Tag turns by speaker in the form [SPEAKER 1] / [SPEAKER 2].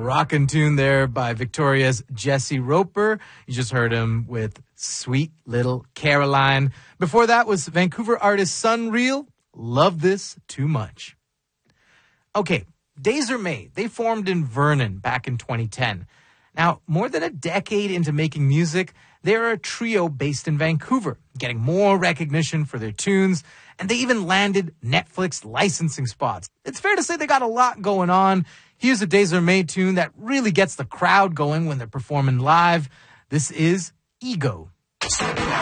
[SPEAKER 1] rockin' tune there by Victoria's Jesse Roper. You just heard him with Sweet Little Caroline. Before that was Vancouver artist Sunreal. Love This Too Much. Okay, Days Are Made. They formed in Vernon back in 2010. Now, more than a decade into making music, they're a trio based in Vancouver, getting more recognition for their tunes, and they even landed Netflix licensing spots. It's fair to say they got a lot going on. Here's a Days Are Made tune that really gets the crowd going when they're performing live. This is Ego.